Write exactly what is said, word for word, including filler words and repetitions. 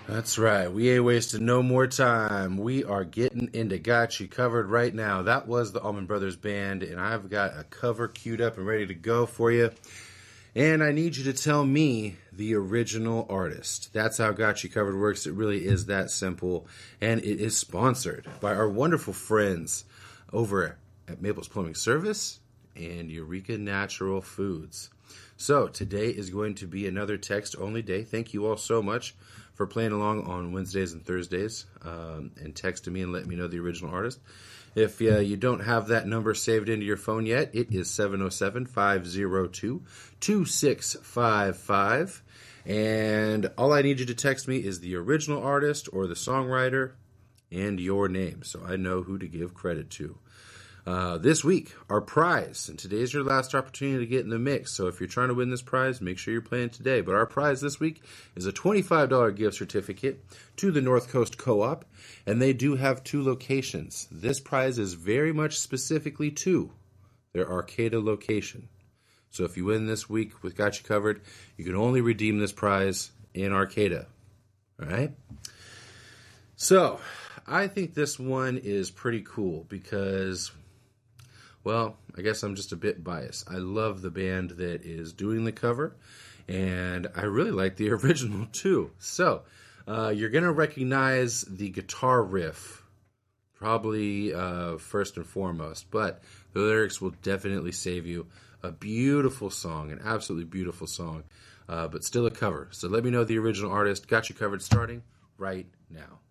That's right. We ain't wasting no more time. We are getting into Got You Covered right now. That was the Allman Brothers Band, and I've got a cover queued up and ready to go for you. And I need you to tell me the original artist. That's how Got You Covered works. It really is that simple. And it is sponsored by our wonderful friends over at Maples Plumbing Service and Eureka Natural Foods. So today is going to be another text-only day. Thank you all so much for playing along on Wednesdays and Thursdays um, and texting me and letting me know the original artist. If uh, you don't have that number saved into your phone yet, it is seven oh seven, five oh two, two six five five. And all I need you to text me is the original artist or the songwriter and your name so I know who to give credit to. Uh, this week, our prize, and today is your last opportunity to get in the mix, so if you're trying to win this prize, make sure you're playing today. But our prize this week is a twenty-five dollars gift certificate to the North Coast Co-op, and they do have two locations. This prize is very much specifically to their Arcata location. So if you win this week with Got You Covered, you can only redeem this prize in Arcata. All right? So, I think this one is pretty cool because... well, I guess I'm just a bit biased. I love the band that is doing the cover, and I really like the original too. So, uh, you're going to recognize the guitar riff, probably uh, first and foremost, but the lyrics will definitely save you. A beautiful song, an absolutely beautiful song, uh, but still a cover. So let me know the original artist. Got You Covered starting right now.